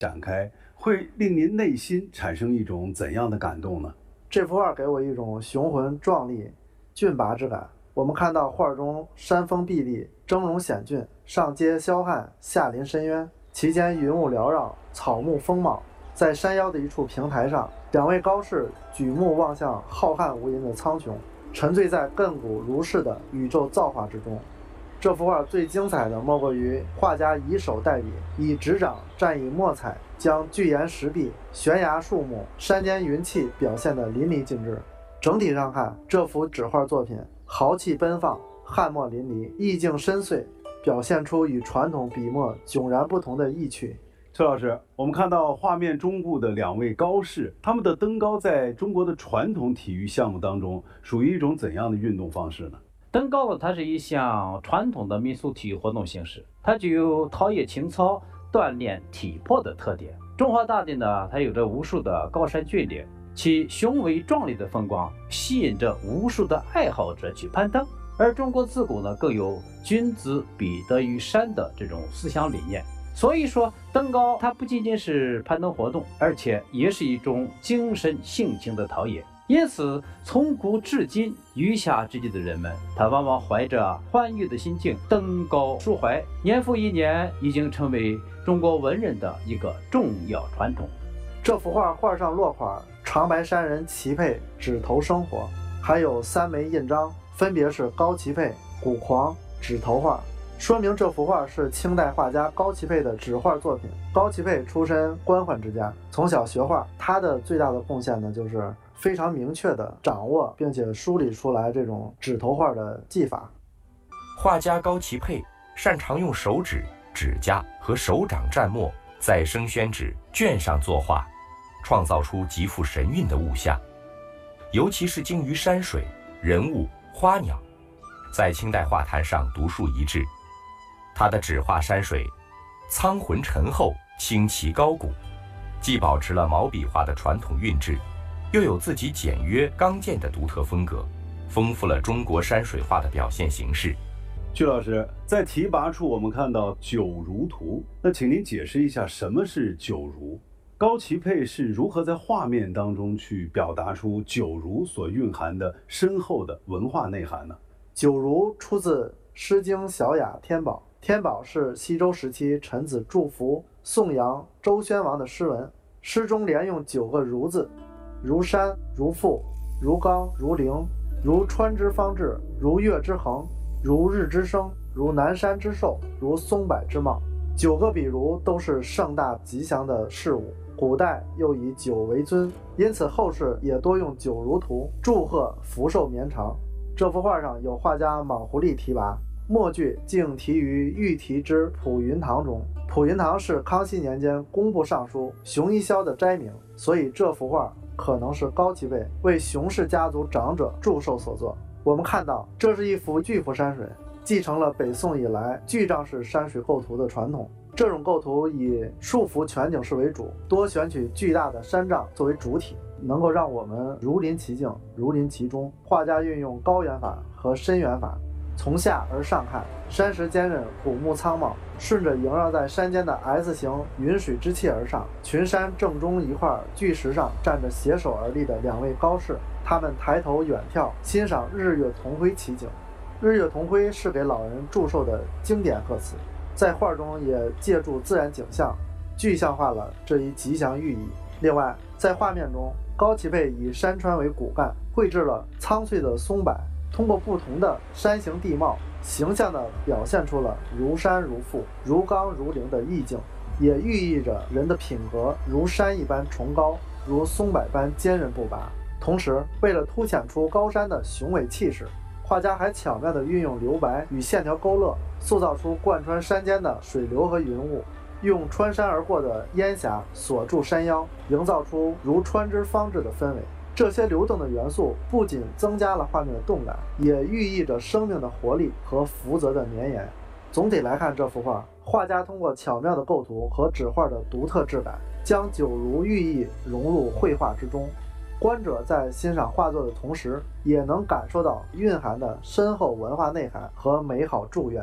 展开，会令您内心产生一种怎样的感动呢？ 这幅画给我一种雄浑壮丽、峻拔之感。我们看到画中山峰壁立，峥嵘险峻，上接霄汉，下临深渊，其间云雾缭绕，草木丰茂。在山腰的一处平台上，两位高士举目望向浩瀚无垠的苍穹，沉醉在亘古如是的宇宙造化之中。这幅画最精彩的莫过于画家以手代笔，以指掌蘸以墨彩，将巨岩石壁、悬崖树木、山间云气表现得淋漓尽致。整体上看，这幅纸画作品豪气奔放，翰墨淋漓，意境深邃，表现出与传统笔墨迥然不同的意趣。 崔老师，我们看到画面中部的两位高士，他们的登高在中国的传统体育项目当中属于一种怎样的运动方式呢？ 登高它是一项传统的民俗体育活动形式，它具有陶冶情操、锻炼体魄的特点。中华大地呢，它有着无数的高山峻岭，其雄伟壮丽的风光吸引着无数的爱好者去攀登。而中国自古呢，更有君子比得于山的这种思想理念。所以说，登高它不仅仅是攀登活动，而且也是一种精神性情的陶冶。因此，从古至今，余下之际的人们，他往往怀着欢愉的心境登高抒怀，年复一年，已经成为中国文人的一个重要传统。 这幅画上落款“长白山人齐沛指头生活”，还有3枚印章，分别是高齐沛、古狂、指头画，说明这幅画是清代画家高齐沛的纸画作品。高齐沛出身官宦之家，从小学画，他的最大的贡献呢，就是非常明确地掌握并且梳理出来这种指头画的技法。 画家高齐沛擅长用手指、指甲和手掌蘸墨，在生宣纸、卷上作画，创造出极富神韵的物象。尤其是精于山水、人物、花鸟，在清代画坛上独树一帜。他的纸画山水苍浑沉厚、清奇高古，既保持了毛笔画的传统韵致，又有自己简约刚健的独特风格，丰富了中国山水画的表现形式。 曲老师，在题跋处我们看到九如图，那请您解释一下什么是九如？高齐沛是如何在画面当中去表达出九如所蕴含的深厚的文化内涵呢？ 九如出自《诗经·小雅·天宝》，天宝是西周时期臣子祝福颂扬周宣王的诗文，诗中连用9个如字，如山如覆如冈如陵，如川之方至，如月之衡，如日之升，如南山之寿，如松柏之茂。9个比如都是盛大吉祥的事物，古代又以9为尊，因此后世也多用九如图祝贺福寿绵长。这幅画上有画家莽狐狸题跋，末句竟题于御题之普云堂中。普云堂是康熙年间工部尚书熊一霄的斋名，所以这幅画可能是高齐沛为熊氏家族长者祝寿所作。我们看到，这是一幅巨幅山水，继承了北宋以来巨丈式山水构图的传统。这种构图以树幅全景式为主，多选取巨大的山丈作为主体，能够让我们如临其境，如临其中。画家运用高远法和深远法，从下而上看，山石坚韧，古木苍茂，顺着萦绕在山间的 S 型云水之气而上。群山正中一块巨石上站着携手而立的2位高士，他们抬头远眺，欣赏日月同辉奇景。日月同辉是给老人祝寿的经典贺词，在画中也借助自然景象，具象化了这一吉祥寓意。另外，在画面中，高齐沛以山川为骨干，绘制了苍翠的松柏，通过不同的山形地貌，形象地表现出了如山如覆、如冈如陵的意境，也寓意着人的品格如山一般崇高，如松柏般坚韧不拔。同时，为了凸显出高山的雄伟气势，画家还巧妙地运用留白与线条勾勒，塑造出贯穿山间的水流和云雾，用穿山而过的烟霞锁住山腰，营造出如川之方至的氛围。这些流动的元素不仅增加了画面的动感，也寓意着生命的活力和福泽的绵延。总体来看，这幅画，画家通过巧妙的构图和纸画的独特质感，将九如寓意融入绘画之中。观者在欣赏画作的同时，也能感受到蕴含的深厚文化内涵和美好祝愿。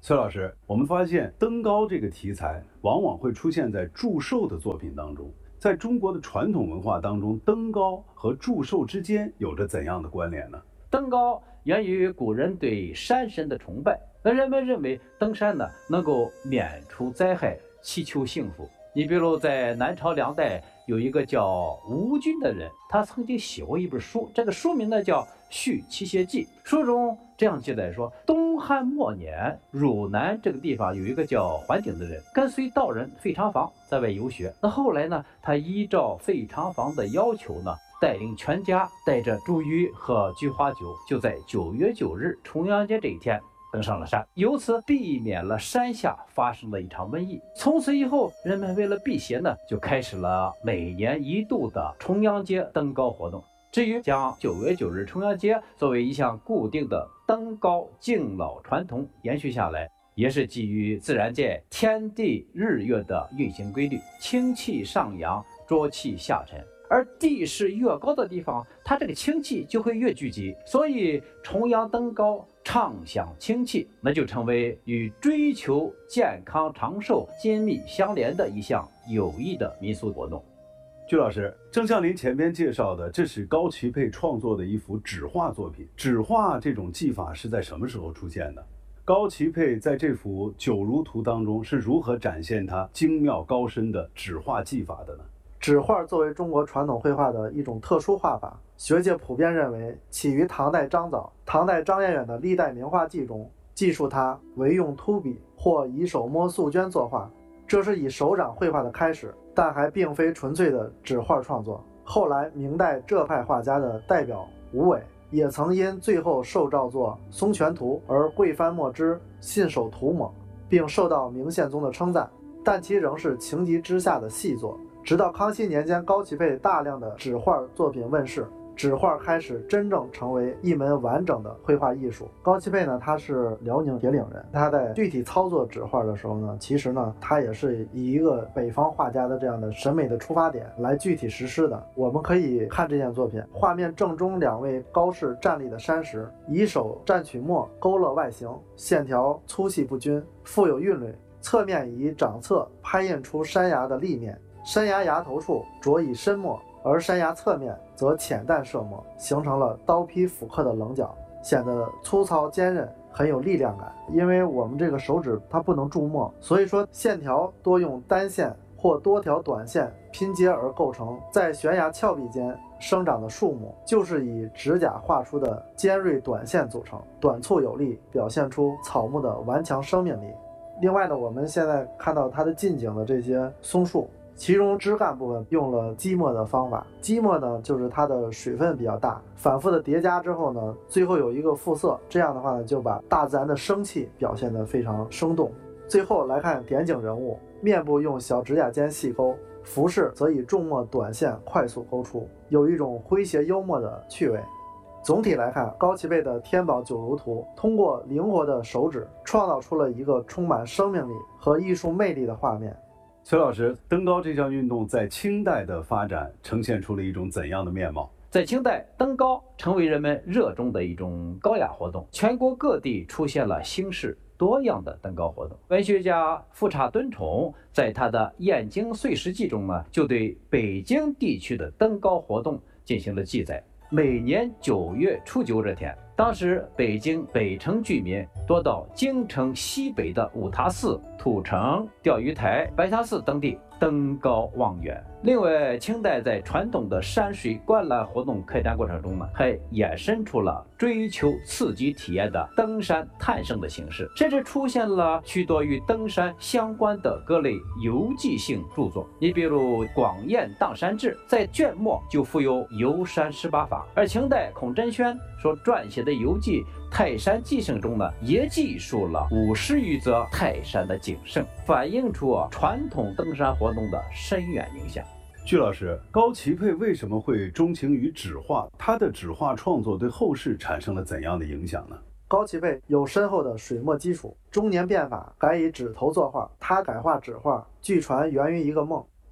崔老师，我们发现登高这个题材往往会出现在祝寿的作品当中。在中国的传统文化当中，登高和祝寿之间有着怎样的关联呢？ 登高源于古人对山神的崇拜，那人们认为登山呢能够免除灾害，祈求幸福。你比如在南朝梁代有一个叫吴军的人，他曾经写过一本书，这个书名呢叫《续七邪记》。书中这样记载说，东汉末年，汝南这个地方有一个叫桓景的人，跟随道人费长房在外游学。那后来呢，他依照费长房的要求呢，带领全家带着茱萸和菊花酒，就在9月9日重阳节这一天登上了山，由此避免了山下发生的一场瘟疫。从此以后，人们为了辟邪呢，就开始了每年1度的重阳节登高活动。至于将9月9日重阳节作为一项固定的登高敬老传统延续下来，也是基于自然界天地日月的运行规律，清气上扬，浊气下沉。而地势越高的地方，它这个清气就会越聚集，所以重阳登高畅享清气，那就成为与追求健康长寿紧密相连的一项有益的民俗活动。 鞠老师，正像您前边介绍的，这是高齐佩创作的一幅纸画作品。纸画这种技法是在什么时候出现的？高齐佩在这幅《九如图》当中是如何展现他精妙高深的纸画技法的呢？ 纸画作为中国传统绘画的一种特殊画法，学界普遍认为起于唐代张藻。唐代张彦远的《历代名画记》中记述他唯用秃笔或以手摸素绢作画，这是以手掌绘画的开始，但还并非纯粹的纸画创作。后来明代浙派画家的代表吴伟也曾因最后受诏作《松泉图》而贵翻墨汁，信手涂抹，并受到明宪宗的称赞，但其仍是情急之下的细作。直到康熙年间，高齐佩大量的纸画作品问世，纸画开始真正成为一门完整的绘画艺术。高齐佩呢，他是辽宁铁岭人，他在具体操作纸画的时候呢，其实呢，他也是以一个北方画家的这样的审美的出发点来具体实施的。我们可以看这件作品，画面正中2位高士站立的山石，以手蘸取墨勾勒外形，线条粗细不均，富有韵律。侧面以掌侧拍印出山崖的立面，山崖崖头处着以深墨，而山崖侧面则浅淡射墨，形成了刀劈斧刻的棱角，显得粗糙坚韧，很有力量感。因为我们这个手指它不能注墨，所以说线条多用单线或多条短线拼接而构成，在悬崖峭壁间生长的树木，就是以指甲画出的尖锐短线组成，短促有力，表现出草木的顽强生命力。另外呢，我们现在看到它的近景的这些松树，其中枝干部分用了积墨的方法。积墨呢，就是它的水分比较大，反复的叠加之后呢，最后有一个复色，这样的话呢，就把大自然的生气表现得非常生动。最后来看点景人物，面部用小指甲尖细勾，服饰则以重墨短线快速勾出，有一种诙谐幽默的趣味。总体来看，高齐佩的《天宝九如图》通过灵活的手指，创造出了一个充满生命力和艺术魅力的画面。 崔老师，登高这项运动在清代的发展呈现出了一种怎样的面貌？ 在清代，登高成为人们热衷的一种高雅活动，全国各地出现了形式多样的登高活动。文学家富察敦崇在他的《燕京岁时记》中呢，就对北京地区的登高活动进行了记载。每年9月初9这天，当时北京北城居民多到京城西北的五塔寺、土城、钓鱼台、白塔寺等地登高望远。另外，清代在传统的山水观览活动开展过程中呢，还衍生出了追求刺激体验的登山探胜的形式，甚至出现了许多与登山相关的各类游记性著作。你比如《广彦荡山志》在卷末就附有游山18法，而清代孔真轩所撰写的游记《泰山记胜》中呢，也记述了50余则泰山的景胜，反映出传统登山活动的深远影响。 鞠老师，高齐佩为什么会钟情于纸画？他的纸画创作对后世产生了怎样的影响呢？ 高齐佩有深厚的水墨基础，中年变法改以纸头作画。他改画纸画，据传源于一个梦。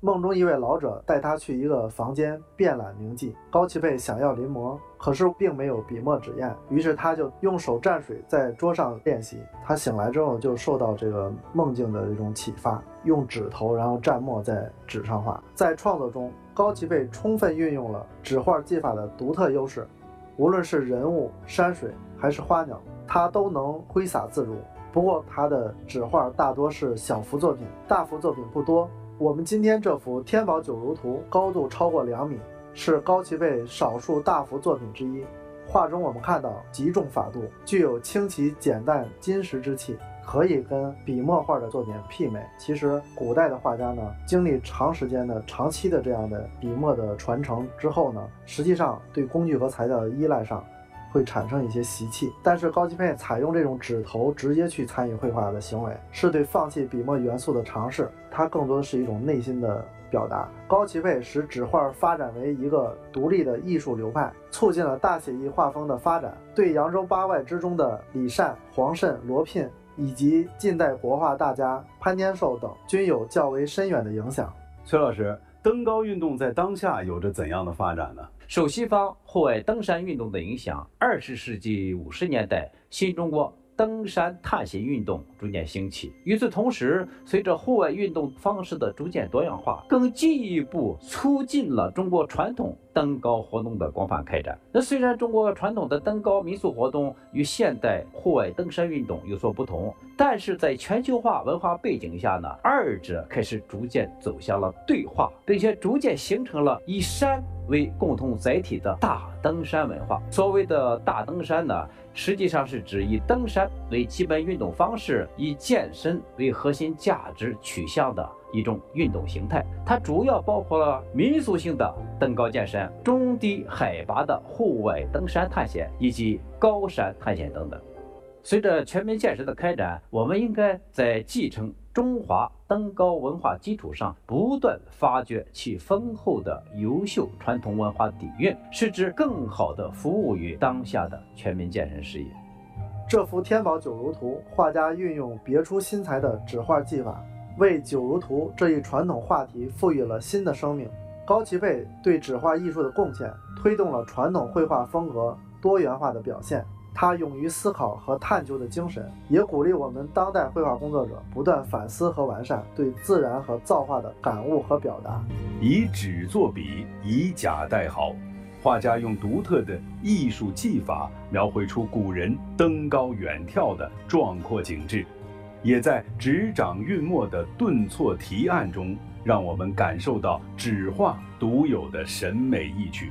梦中一位老者带他去一个房间遍览名迹，高启佩想要临摹，可是并没有笔墨纸砚，于是他就用手蘸水在桌上练习。他醒来之后就受到这个梦境的这种启发，用指头然后蘸墨在纸上画。在创作中，高启佩充分运用了纸画技法的独特优势，无论是人物、山水还是花鸟，他都能挥洒自如。不过他的纸画大多是小幅作品，大幅作品不多。我们今天这幅《天宝九如图》高度超过2米，是高启佩少数大幅作品之一。画中我们看到极重法度，具有清奇简淡金石之气，可以跟笔墨画的作品媲美。其实古代的画家呢，经历长期的这样的笔墨的传承之后呢，实际上对工具和材料的依赖上会产生一些习气，但是高启佩采用这种指头直接去参与绘画的行为，是对放弃笔墨元素的尝试，它更多的是一种内心的表达。高启佩使纸画发展为一个独立的艺术流派，促进了大写意画风的发展，对扬州八外之中的李善、黄慎、罗聘以及近代国画大家潘天寿等均有较为深远的影响。 崔老师，登高运动在当下有着怎样的发展呢？ 受西方户外登山运动的影响，20世纪50年代，新中国登山探险运动逐渐兴起。与此同时，随着户外运动方式的逐渐多样化，更进一步促进了中国传统登高活动的广泛开展。那虽然中国传统的登高民俗活动与现代户外登山运动有所不同，但是在全球化文化背景下呢，二者开始逐渐走向了对话，并且逐渐形成了以山为共同载体的大登山文化。所谓的大登山呢，实际上是指以登山为基本运动方式，以健身为核心价值取向的一种运动形态。它主要包括了民俗性的登高健身、中低海拔的户外登山探险以及高山探险等等。随着全民健身的开展，我们应该在继承中华登高文化基础上，不断发掘其丰厚的优秀传统文化底蕴，使之更好地服务于当下的全民健身事业。 这幅天宝九如图，画家运用别出心裁的纸画技法，为九如图这一传统话题赋予了新的生命。高启佩对纸画艺术的贡献，推动了传统绘画风格多元化的表现。他勇于思考和探究的精神，也鼓励我们当代绘画工作者不断反思和完善对自然和造化的感悟和表达。 以纸作笔，以假代毫，画家用独特的艺术技法描绘出古人登高远眺的壮阔景致，也在纸掌韵墨的顿挫提按中，让我们感受到纸画独有的审美意趣。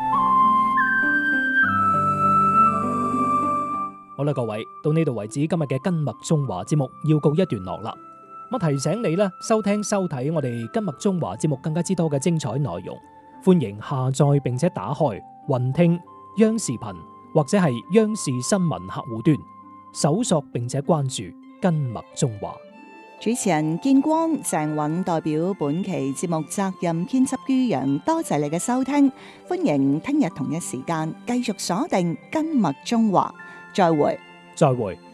好啦，各位，到呢度為止，今日嘅根脈中華節目要告一段落啦。咁提醒你咧，收聽收睇我哋根脈中華節目更加之多嘅精彩內容，歡迎下載並且打開雲聽、央視頻或者係央視新聞客戶端，搜索並且關注根脈中華。 主持人建光、鄭允代表本期節目責任編輯于洋，多謝你嘅收聽，歡迎聽日同一時間繼續鎖定根脈中華。再會。